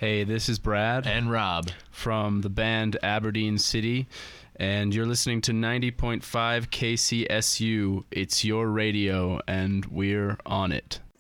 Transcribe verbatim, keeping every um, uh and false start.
Hey, this is Brad. And Rob. From the band Aberdeen City. And you're listening to ninety point five K C S U. It's your radio, and we're on it.